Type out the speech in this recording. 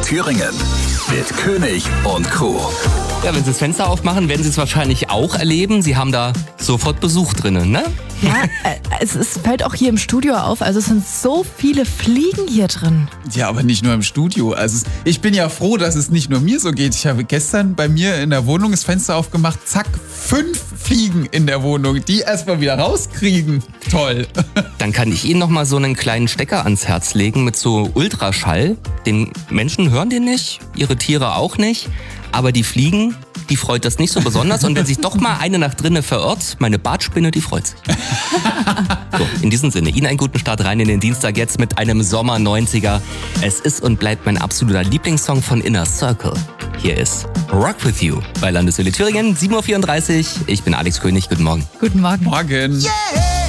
Thüringen. Mit König und Crew. Ja, wenn Sie das Fenster aufmachen, werden Sie es wahrscheinlich auch erleben. Sie haben da sofort Besuch drinnen, ne? Ja, es fällt auch hier im Studio auf. Also es sind so viele Fliegen hier drin. Ja, aber nicht nur im Studio. Also ich bin ja froh, dass es nicht nur mir so geht. Ich habe gestern bei mir in der Wohnung das Fenster aufgemacht. Zack, 5 Fliegen in der Wohnung. Die erstmal wieder rauskriegen. Toll. Dann kann ich Ihnen noch mal so einen kleinen Stecker ans Herz legen mit so Ultraschall. Den Menschen hören den nicht, Ihre Tiere auch nicht. Aber die Fliegen, die freut das nicht so besonders. Und wenn sich doch mal eine nach drinnen verirrt, meine Bartspinne, die freut sich. So, in diesem Sinne, Ihnen einen guten Start rein in den Dienstag jetzt mit einem Sommer 90er. Es ist und bleibt mein absoluter Lieblingssong von Inner Circle. Hier ist Rock With You bei Landeswelle Thüringen, 7.34 Uhr. Ich bin Alex König, guten Morgen. Guten Morgen. Morgen. Yeah!